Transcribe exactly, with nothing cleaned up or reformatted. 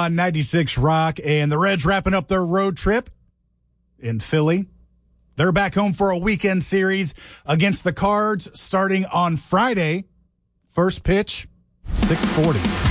on ninety-six Rock, and the Reds wrapping up their road trip in Philly. They're back home for a weekend series against the Cards starting on Friday. First pitch, six forty.